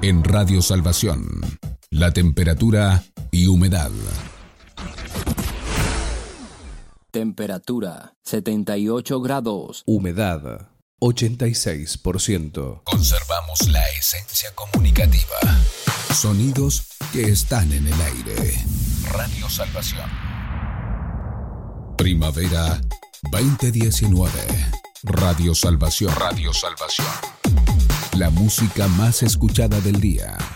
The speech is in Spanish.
En Radio Salvación, la temperatura y humedad. Temperatura 78 grados. Humedad 86%. Conservamos la esencia comunicativa. Sonidos que están en el aire. Radio Salvación. Primavera 2019. Radio Salvación. Radio Salvación. La música más escuchada del día.